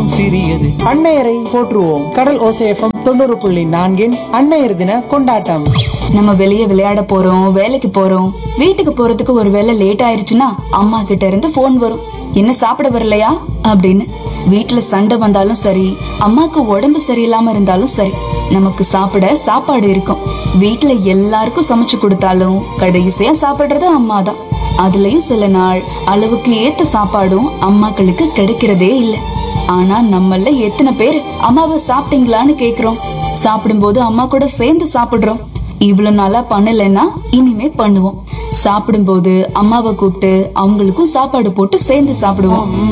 குடும்பம் சிறியது. அன்னையரை போற்றுவோம். கடல் ஓசை எஃப்எம் 90.4 அன்னையர் தின கொண்டாட்டம். நம்ம வெளியே விளையாட போறோம், வேலைக்கு போறோம், வீட்டுக்கு போறதுக்கு ஒருவேளை லேட் ஆயிருச்சுன்னா அம்மா கிட்ட இருந்து போன் வரும், என்ன சாப்பிட வரலையா அப்படின்னு. வீட்டுல சண்டை வந்தாலும் சரி, அம்மாக்கு உடம்பு சரியில்லாம இருந்தாலும் சரி, நமக்கு சாப்பிட சாப்பாடு இருக்கும். வீட்டுல எல்லாருக்கும் சமைச்சு கொடுத்தாலும் கடைசியா சாப்பிடுறது அம்மாதான். அதுலயும் சில நாள் அளவுக்கு ஏத்த சாப்பாடும் அம்மாக்களுக்கு கிடைக்கிறதே இல்ல. ஆனா நம்மள எத்தனை பேர் அம்மாவை சாப்பிட்டீங்களான்னு கேக்குறோம், சாப்பிடும்போது அம்மா கூட சேர்ந்து சாப்பிடுறோம். இவ்வளவு நாளா பண்ணலைன்னா இனிமே பண்ணுவோம். சாப்பிடும்போது அம்மாவை கூப்பிட்டு அவங்களுக்கும் சாப்பாடு போட்டு சேர்ந்து சாப்பிடுவோம்.